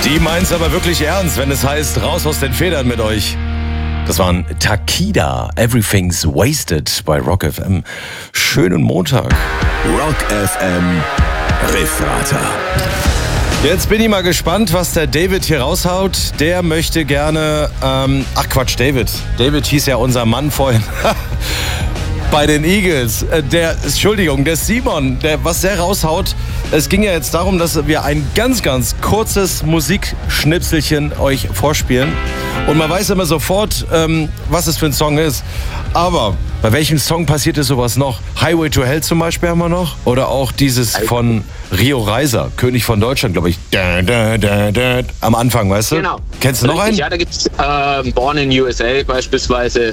Die meint's aber wirklich ernst, wenn es heißt, raus aus den Federn mit euch. Das waren Takida, Everything's Wasted bei Rock FM. Schönen Montag. Rock FM Riffrater. Jetzt bin ich mal gespannt, was der David hier raushaut. Der möchte gerne, David. David hieß ja unser Mann vorhin. Bei den Eagles. Der Simon, was der raushaut. Es ging ja jetzt darum, dass wir ein ganz, ganz kurzes Musikschnipselchen euch vorspielen. Und man weiß immer sofort, was es für ein Song ist. Aber bei welchem Song passiert es sowas noch? Highway to Hell zum Beispiel haben wir noch. Oder auch dieses von Rio Reiser, König von Deutschland, glaube ich. Am Anfang, weißt du? Genau. Kennst du noch einen? Ja, da gibt es Born in USA beispielsweise.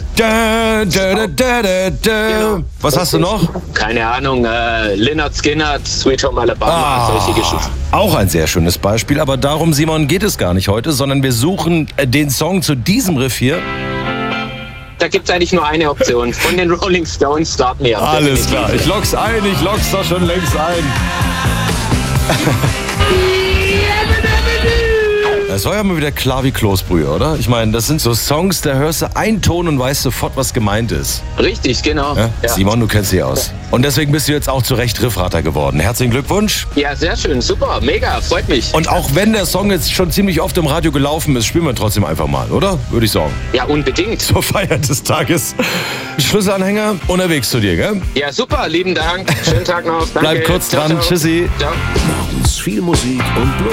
Genau. Was hast du noch? Keine Ahnung, Lynyrd Skynyrd, Sweet Home Alabama, solche Geschichten. Auch ein sehr schönes Beispiel, aber darum, Simon, geht es gar nicht heute, sondern wir suchen den Song zu diesem Riff hier. Da gibt es eigentlich nur eine Option. Von den Rolling Stones, Start Me Up. Alles klar, ich logg's doch schon längst ein. Es war ja mal wieder klar wie Kloßbrühe, oder? Ich meine, das sind so Songs, da hörst du einen Ton und weißt sofort, was gemeint ist. Richtig, genau. Ja? Ja. Simon, du kennst dich aus. Und deswegen bist du jetzt auch zu Recht Riffrater geworden. Herzlichen Glückwunsch. Ja, sehr schön, super, mega, freut mich. Und auch wenn der Song jetzt schon ziemlich oft im Radio gelaufen ist, spielen wir trotzdem einfach mal, oder? Würde ich sagen. Ja, unbedingt. Zur Feier des Tages. Schlüsselanhänger unterwegs zu dir, gell? Ja, super, lieben Dank. Schönen Tag noch. Danke. Bleib kurz dran. Ciao. Tschüssi. Ciao. Morgens viel Musik und Blues.